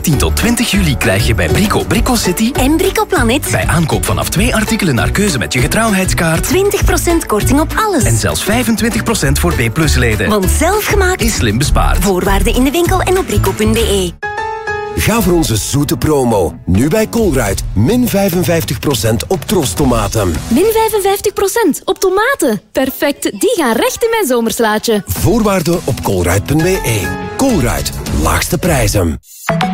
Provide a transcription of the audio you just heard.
18 tot 20 juli krijg je bij Brico City en Brico Planet bij aankoop vanaf 2 artikelen naar keuze met je getrouwheidskaart 20% korting op alles. En zelfs 25% voor B+-leden. Want zelfgemaakt is slim bespaard. Voorwaarden in de winkel en op brico.be. Ga voor onze zoete promo. Nu bij Colruyt. Min 55% op trosstomaten. Min 55% op tomaten. Perfect, die gaan recht in mijn zomerslaatje. Voorwaarden op colruyt.be. Colruyt. Laagste prijzen.